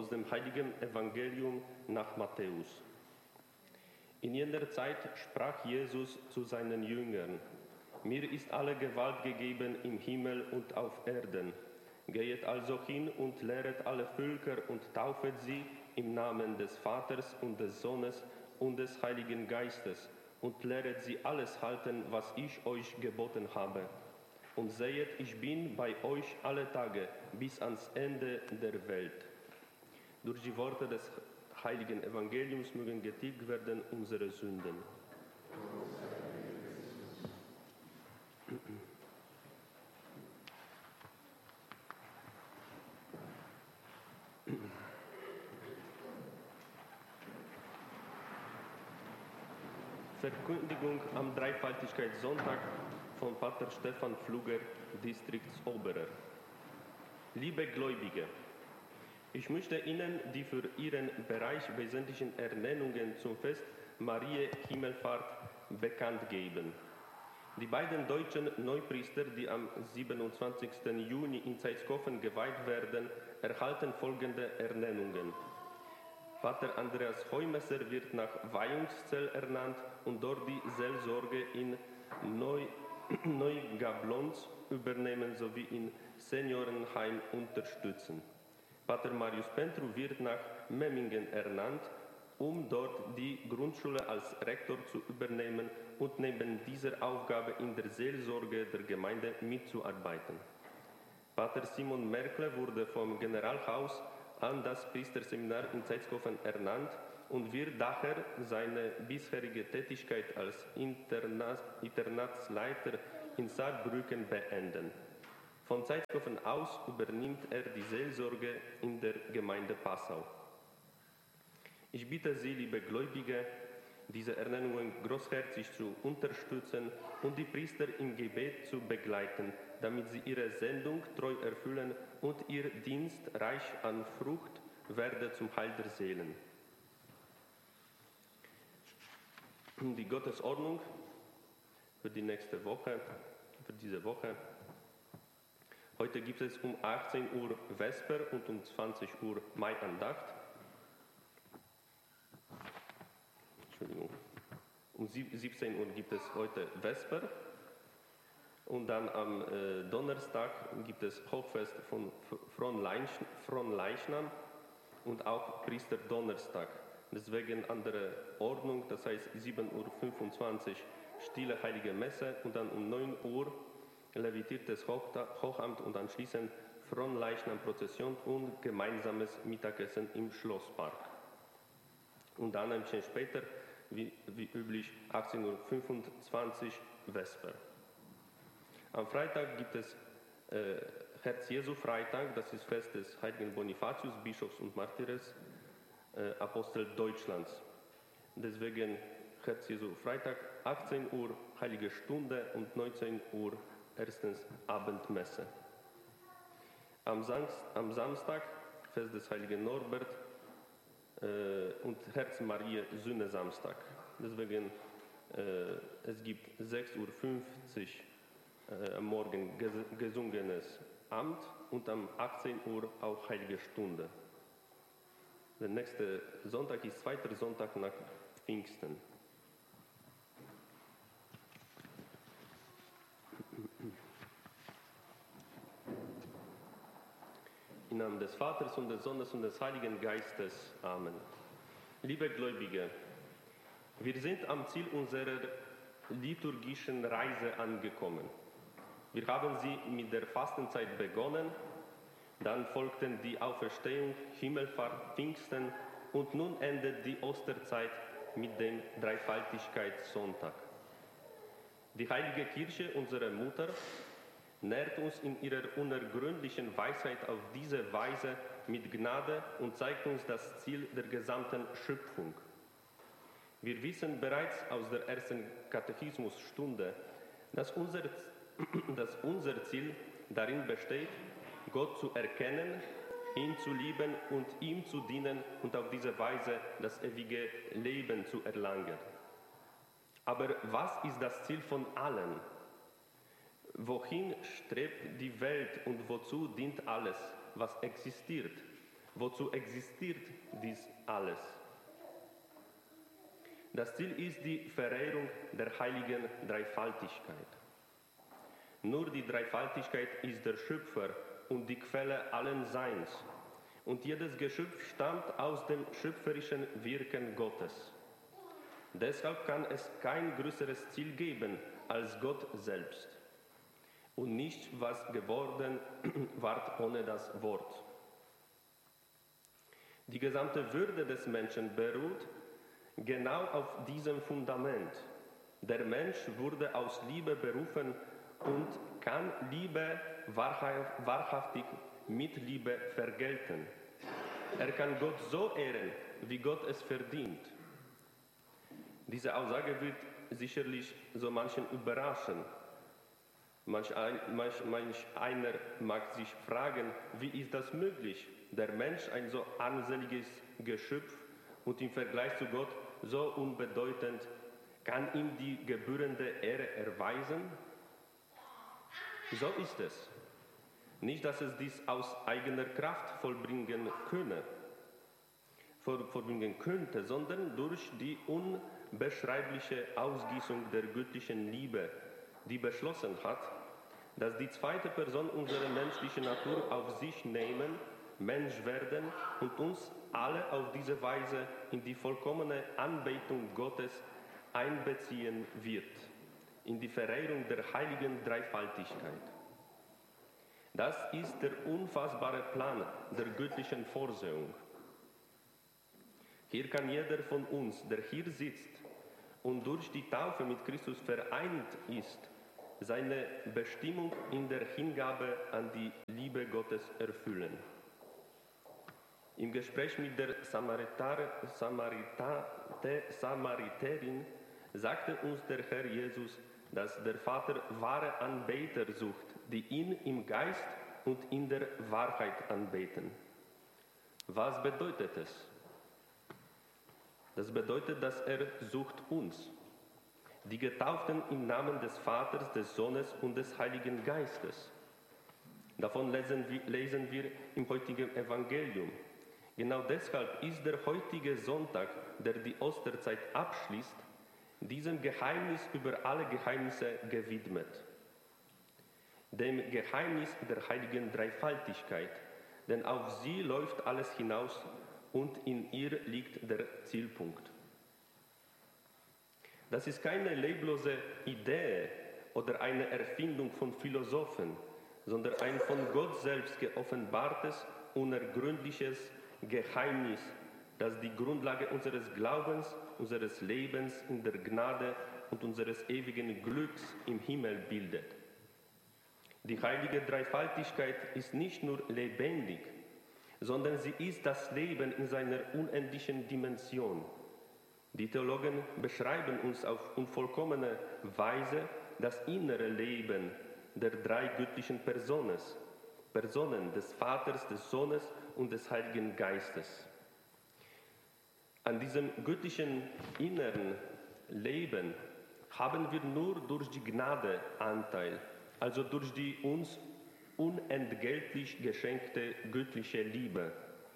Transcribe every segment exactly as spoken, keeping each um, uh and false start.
aus dem heiligen Evangelium nach Matthäus. In jener Zeit sprach Jesus zu seinen Jüngern: Mir ist alle Gewalt gegeben im Himmel und auf Erden. Geht also hin und lehret alle Völker und taufet sie im Namen des Vaters und des Sohnes und des Heiligen Geistes und lehret sie alles halten, was ich euch geboten habe. Und sehet, ich bin bei euch alle Tage bis ans Ende der Welt. Durch die Worte des heiligen Evangeliums mögen getilgt werden unsere Sünden. Verkündigung am Dreifaltigkeitssonntag von Pater Stefan Pfluger, Distriktsoberer. Liebe Gläubige, ich möchte Ihnen die für Ihren Bereich wesentlichen Ernennungen zum Fest Mariä Himmelfahrt bekannt geben. Die beiden deutschen Neupriester, die am siebenundzwanzigsten Juni in Zeitskofen geweiht werden, erhalten folgende Ernennungen. Pater Andreas Heumesser wird nach Weihungszell ernannt und dort die Seelsorge in Neu Neugablonz übernehmen sowie in Seniorenheim unterstützen. Pater Marius Pentru wird nach Memmingen ernannt, um dort die Grundschule als Rektor zu übernehmen und neben dieser Aufgabe in der Seelsorge der Gemeinde mitzuarbeiten. Pater Simon Merkle wurde vom Generalhaus an das Priesterseminar in Zeitskofen ernannt und wird daher seine bisherige Tätigkeit als Internat, Internatsleiter in Saarbrücken beenden. Von Zeitskofen aus übernimmt er die Seelsorge in der Gemeinde Passau. Ich bitte Sie, liebe Gläubige, diese Ernennungen großherzig zu unterstützen und die Priester im Gebet zu begleiten, damit sie ihre Sendung treu erfüllen und ihr Dienst reich an Frucht werde zum Heil der Seelen. Die Gottesordnung für die nächste Woche, für diese Woche. Heute gibt es um achtzehn Uhr Vesper und um zwanzig Uhr Maiandacht. Entschuldigung. Um siebzehn Uhr gibt es heute Vesper und dann am äh, Donnerstag gibt es Hochfest von Fronleichnam und auch Priesterdonnerstag. Deswegen andere Ordnung, das heißt sieben Uhr fünfundzwanzig stille heilige Messe und dann um neun Uhr levitiertes Hochamt und anschließend Fronleichnam-Prozession und gemeinsames Mittagessen im Schlosspark. Und dann ein bisschen später, wie, wie üblich, achtzehn Uhr fünfundzwanzig Vesper. Am Freitag gibt es äh, Herz-Jesu-Freitag, das ist Fest des heiligen Bonifatius, Bischofs und Martyrs, äh, Apostel Deutschlands. Deswegen Herz-Jesu-Freitag, achtzehn Uhr Heilige Stunde und neunzehn Uhr erstens Abendmesse. Am, Sam- am Samstag Fest des heiligen Norbert äh, und Herz Maria Sühne Samstag. Deswegen äh, es gibt sechs Uhr fünfzig äh, am Morgen ges- gesungenes Amt und am achtzehn Uhr auch Heilige Stunde. Der nächste Sonntag ist zweiter Sonntag nach Pfingsten. Im Namen des Vaters und des Sohnes und des Heiligen Geistes. Amen. Liebe Gläubige, wir sind am Ziel unserer liturgischen Reise angekommen. Wir haben sie mit der Fastenzeit begonnen, dann folgten die Auferstehung, Himmelfahrt, Pfingsten und nun endet die Osterzeit mit dem Dreifaltigkeitssonntag. Die Heilige Kirche, unsere Mutter, nährt uns in ihrer unergründlichen Weisheit auf diese Weise mit Gnade und zeigt uns das Ziel der gesamten Schöpfung. Wir wissen bereits aus der ersten Katechismusstunde, dass unser, dass unser Ziel darin besteht, Gott zu erkennen, ihn zu lieben und ihm zu dienen und auf diese Weise das ewige Leben zu erlangen. Aber was ist das Ziel von allen? Wohin strebt die Welt und wozu dient alles, was existiert? Wozu existiert dies alles? Das Ziel ist die Verehrung der heiligen Dreifaltigkeit. Nur die Dreifaltigkeit ist der Schöpfer und die Quelle allen Seins. Und jedes Geschöpf stammt aus dem schöpferischen Wirken Gottes. Deshalb kann es kein größeres Ziel geben als Gott selbst. Und nicht, was geworden ward ohne das Wort. Die gesamte Würde des Menschen beruht genau auf diesem Fundament. Der Mensch wurde aus Liebe berufen und kann Liebe wahrhaftig mit Liebe vergelten. Er kann Gott so ehren, wie Gott es verdient. Diese Aussage wird sicherlich so manchen überraschen. Manch, ein, manch, manch einer mag sich fragen, wie ist das möglich? Der Mensch, ein so armseliges Geschöpf und im Vergleich zu Gott so unbedeutend, kann ihm die gebührende Ehre erweisen? So ist es. Nicht, dass es dies aus eigener Kraft vollbringen könne, vollbringen könnte, sondern durch die unbeschreibliche Ausgießung der göttlichen Liebe, die beschlossen hat, dass die zweite Person unsere menschliche Natur auf sich nehmen, Mensch werden und uns alle auf diese Weise in die vollkommene Anbetung Gottes einbeziehen wird, in die Verehrung der heiligen Dreifaltigkeit. Das ist der unfassbare Plan der göttlichen Vorsehung. Hier kann jeder von uns, der hier sitzt und durch die Taufe mit Christus vereint ist, seine Bestimmung in der Hingabe an die Liebe Gottes erfüllen. Im Gespräch mit der Samaritar, Samarita, Samariterin sagte uns der Herr Jesus, dass der Vater wahre Anbeter sucht, die ihn im Geist und in der Wahrheit anbeten. Was bedeutet es? Das bedeutet, dass er sucht uns, die Getauften im Namen des Vaters, des Sohnes und des Heiligen Geistes. Davon lesen wir, lesen wir im heutigen Evangelium. Genau deshalb ist der heutige Sonntag, der die Osterzeit abschließt, diesem Geheimnis über alle Geheimnisse gewidmet. Dem Geheimnis der heiligen Dreifaltigkeit, denn auf sie läuft alles hinaus und in ihr liegt der Zielpunkt. Das ist keine leblose Idee oder eine Erfindung von Philosophen, sondern ein von Gott selbst geoffenbartes, unergründliches Geheimnis, das die Grundlage unseres Glaubens, unseres Lebens in der Gnade und unseres ewigen Glücks im Himmel bildet. Die heilige Dreifaltigkeit ist nicht nur lebendig, sondern sie ist das Leben in seiner unendlichen Dimension. Die Theologen beschreiben uns auf unvollkommene Weise das innere Leben der drei göttlichen Personen, Personen des Vaters, des Sohnes und des Heiligen Geistes. An diesem göttlichen inneren Leben haben wir nur durch die Gnade Anteil, also durch die uns unentgeltlich geschenkte göttliche Liebe.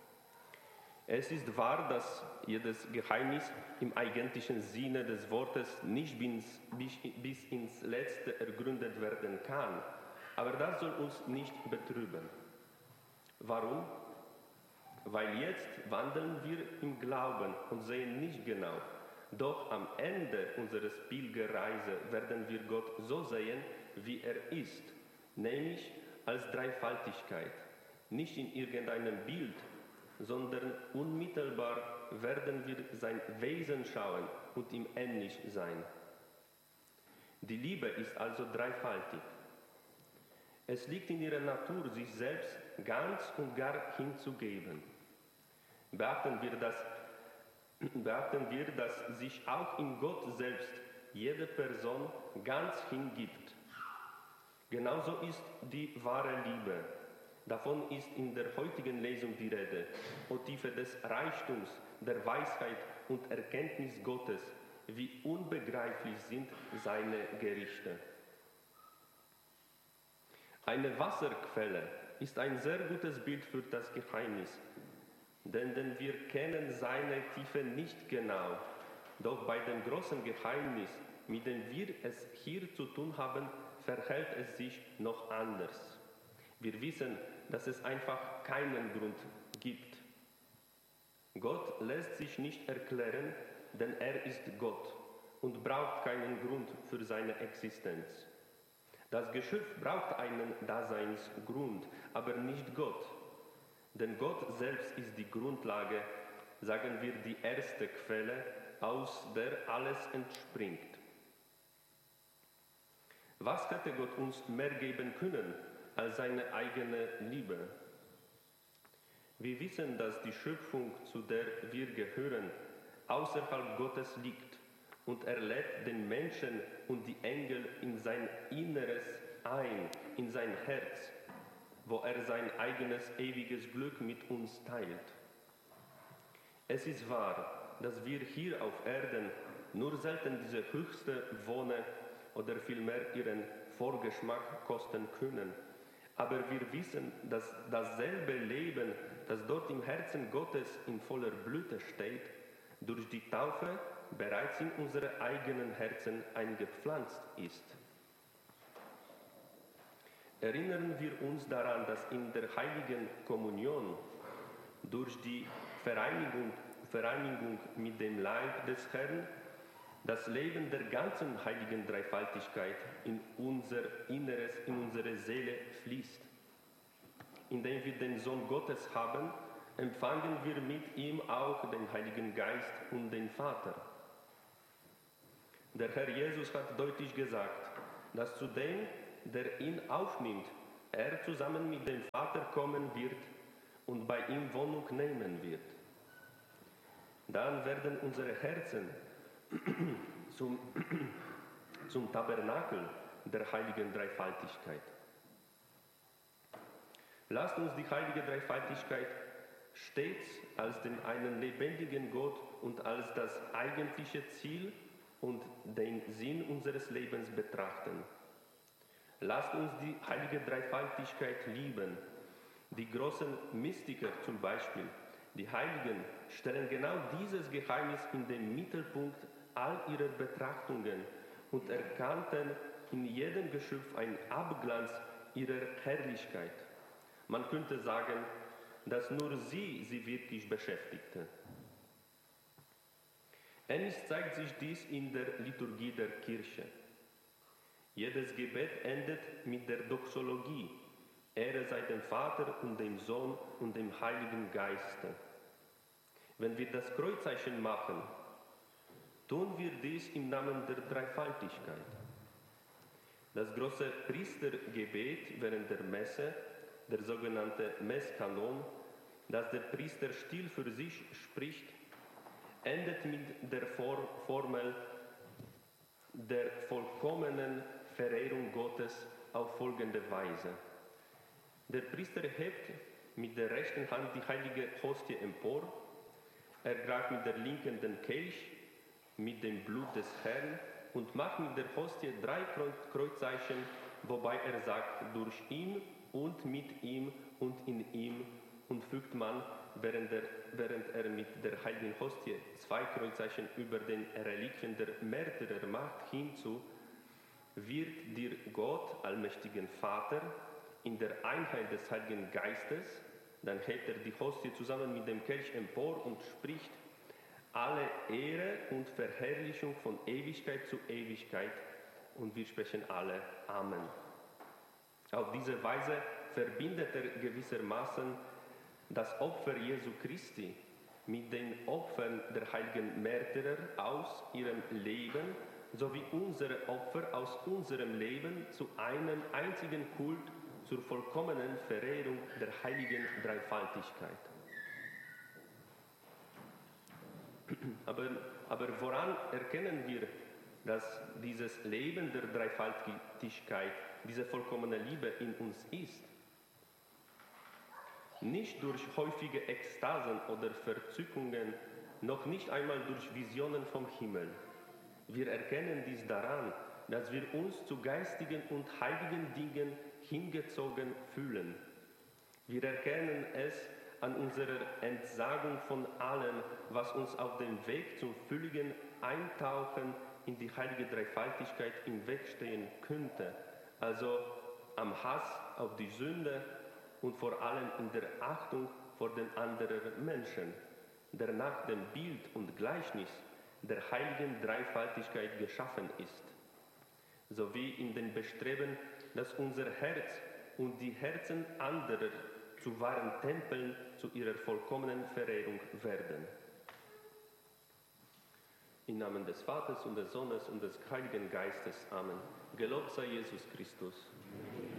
Es ist wahr, dass jedes Geheimnis im eigentlichen Sinne des Wortes nicht bis, bis ins Letzte ergründet werden kann, aber das soll uns nicht betrüben. Warum? Weil jetzt wandeln wir im Glauben und sehen nicht genau. Doch am Ende unseres Pilgerreise werden wir Gott so sehen, wie er ist, nämlich als Dreifaltigkeit, nicht in irgendeinem Bild, sondern unmittelbar werden wir sein Wesen schauen und ihm ähnlich sein. Die Liebe ist also dreifaltig. Es liegt in ihrer Natur, sich selbst ganz und gar hinzugeben. Beachten wir, dass, beachten wir, dass sich auch in Gott selbst jede Person ganz hingibt. Genauso ist die wahre Liebe. Davon ist in der heutigen Lesung die Rede. O Tiefe des Reichtums, der Weisheit und Erkenntnis Gottes, wie unbegreiflich sind seine Gerichte. Eine Wasserquelle ist ein sehr gutes Bild für das Geheimnis. Denn, denn wir kennen seine Tiefe nicht genau. Doch bei dem großen Geheimnis, mit dem wir es hier zu tun haben, verhält es sich noch anders. Wir wissen, dass es einfach keinen Grund gibt. Gott lässt sich nicht erklären, denn er ist Gott und braucht keinen Grund für seine Existenz. Das Geschöpf braucht einen Daseinsgrund, aber nicht Gott. Denn Gott selbst ist die Grundlage, sagen wir die erste Quelle, aus der alles entspringt. Was hätte Gott uns mehr geben können als seine eigene Liebe? Wir wissen, dass die Schöpfung, zu der wir gehören, außerhalb Gottes liegt und er lädt den Menschen und die Engel in sein Inneres ein, in sein Herz, wo er sein eigenes ewiges Glück mit uns teilt. Es ist wahr, dass wir hier auf Erden nur selten diese höchste Wonne oder vielmehr ihren Vorgeschmack kosten können. Aber wir wissen, dass dasselbe Leben, das dort im Herzen Gottes in voller Blüte steht, durch die Taufe bereits in unsere eigenen Herzen eingepflanzt ist. Erinnern wir uns daran, dass in der Heiligen Kommunion durch die Vereinigung, Vereinigung mit dem Leib des Herrn das Leben der ganzen heiligen Dreifaltigkeit in unser Inneres, in unsere Seele fließt. Indem wir den Sohn Gottes haben, empfangen wir mit ihm auch den Heiligen Geist und den Vater. Der Herr Jesus hat deutlich gesagt, dass zu dem, der ihn aufnimmt, er zusammen mit dem Vater kommen wird und bei ihm Wohnung nehmen wird. Dann werden unsere Herzen zum, zum Tabernakel der heiligen Dreifaltigkeit. Lasst uns die heilige Dreifaltigkeit stets als den einen lebendigen Gott und als das eigentliche Ziel und den Sinn unseres Lebens betrachten. Lasst uns die heilige Dreifaltigkeit lieben. Die großen Mystiker zum Beispiel, die Heiligen, stellen genau dieses Geheimnis in den Mittelpunkt all ihrer Betrachtungen und erkannten in jedem Geschöpf einen Abglanz ihrer Herrlichkeit. Man könnte sagen, dass nur sie sie wirklich beschäftigte. Ähnlich zeigt sich dies in der Liturgie der Kirche. Jedes Gebet endet mit der Doxologie. Ehre sei dem Vater und dem Sohn und dem Heiligen Geiste. Wenn wir das Kreuzzeichen machen, tun wir dies im Namen der Dreifaltigkeit. Das große Priestergebet während der Messe, der sogenannte Messkanon, das der Priester still für sich spricht, endet mit der Formel der vollkommenen Verehrung Gottes auf folgende Weise. Der Priester hebt mit der rechten Hand die heilige Hostie empor, er greift mit der linken den Kelch mit dem Blut des Herrn und macht mit der Hostie drei Kreuzzeichen, wobei er sagt, durch ihn und mit ihm und in ihm, und fügt man, während er, während er mit der heiligen Hostie zwei Kreuzzeichen über den Reliquien der Märtyrer macht, hinzu, wird dir Gott, allmächtigen Vater, in der Einheit des Heiligen Geistes, dann hebt er die Hostie zusammen mit dem Kelch empor und spricht, alle Ehre und Verherrlichung von Ewigkeit zu Ewigkeit, und wir sprechen alle Amen. Auf diese Weise verbindet er gewissermaßen das Opfer Jesu Christi mit den Opfern der heiligen Märtyrer aus ihrem Leben sowie unsere Opfer aus unserem Leben zu einem einzigen Kult zur vollkommenen Verehrung der heiligen Dreifaltigkeit. Aber, aber woran erkennen wir, dass dieses Leben der Dreifaltigkeit, diese vollkommene Liebe in uns ist? Nicht durch häufige Ekstasen oder Verzückungen, noch nicht einmal durch Visionen vom Himmel. Wir erkennen dies daran, dass wir uns zu geistigen und heiligen Dingen hingezogen fühlen. Wir erkennen es an unserer Entsagung von allem, was uns auf dem Weg zum völligen Eintauchen in die heilige Dreifaltigkeit im Weg stehen könnte, also am Hass auf die Sünde und vor allem in der Achtung vor den anderen Menschen, der nach dem Bild und Gleichnis der heiligen Dreifaltigkeit geschaffen ist, sowie in den Bestreben, dass unser Herz und die Herzen anderer zu wahren Tempeln zu ihrer vollkommenen Verehrung werden. Im Namen des Vaters und des Sohnes und des Heiligen Geistes. Amen. Gelobt sei Jesus Christus.